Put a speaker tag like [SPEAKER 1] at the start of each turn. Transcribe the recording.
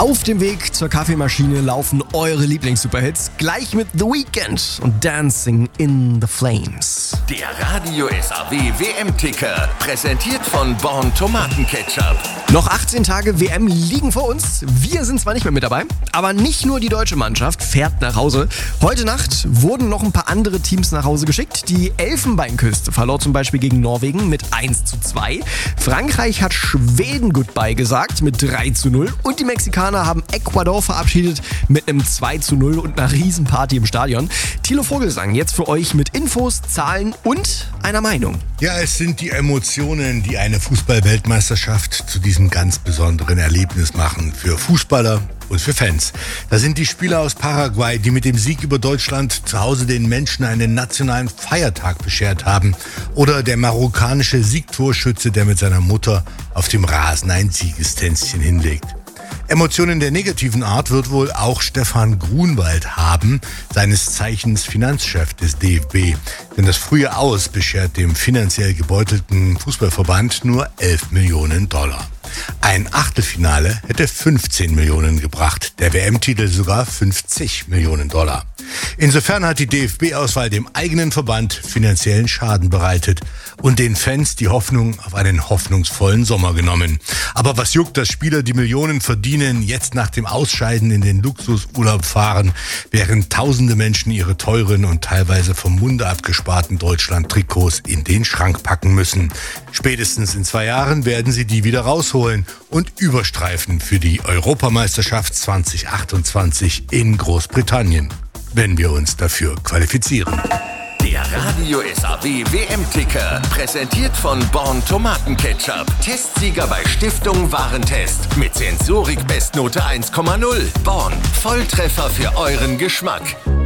[SPEAKER 1] Auf dem Weg zur Kaffeemaschine laufen eure Lieblings-Superhits. Gleich mit The Weeknd und Dancing in the Flames.
[SPEAKER 2] Der Radio SAW WM-Ticker, präsentiert von Born Tomatenketchup.
[SPEAKER 1] Noch 18 Tage WM liegen vor uns. Wir sind zwar nicht mehr mit dabei, aber nicht nur die deutsche Mannschaft fährt nach Hause. Heute Nacht wurden noch ein paar andere Teams nach Hause geschickt. Die Elfenbeinküste verlor zum Beispiel gegen Norwegen mit 1:2. Frankreich hat Schweden Goodbye gesagt mit 3:0. Und die Mexikaner haben Ecuador verabschiedet mit einem 2:0 und einer Riesenparty im Stadion. Thilo Vogelsang jetzt für euch mit Infos, Zahlen und einer Meinung.
[SPEAKER 3] Ja, es sind die Emotionen, die eine Fußball-Weltmeisterschaft zu diesem ganz besonderen Erlebnis machen. Für Fußballer und für Fans. Da sind die Spieler aus Paraguay, die mit dem Sieg über Deutschland zu Hause den Menschen einen nationalen Feiertag beschert haben. Oder der marokkanische Siegtorschütze, der mit seiner Mutter auf dem Rasen ein Siegestänzchen hinlegt. Emotionen der negativen Art wird wohl auch Stefan Grunwald haben, seines Zeichens Finanzchef des DFB. Denn das frühe Aus beschert dem finanziell gebeutelten Fußballverband nur 11 Millionen Dollar. Ein Achtelfinale hätte 15 Millionen gebracht, der WM-Titel sogar 50 Millionen Dollar. Insofern hat die DFB-Auswahl dem eigenen Verband finanziellen Schaden bereitet und den Fans die Hoffnung auf einen hoffnungsvollen Sommer genommen. Aber was juckt, dass Spieler, die Millionen verdienen, jetzt nach dem Ausscheiden in den Luxusurlaub fahren, während tausende Menschen ihre teuren und teilweise vom Munde abgesparten Deutschland-Trikots in den Schrank packen müssen. Spätestens in 2 Jahren werden sie die wieder rausholen und überstreifen für die Europameisterschaft 2028 in Großbritannien, wenn wir uns dafür qualifizieren.
[SPEAKER 2] Der Radio SAW WM-Ticker, präsentiert von Born Tomatenketchup. Testsieger bei Stiftung Warentest. Mit Sensorik Bestnote 1,0. Born, Volltreffer für euren Geschmack.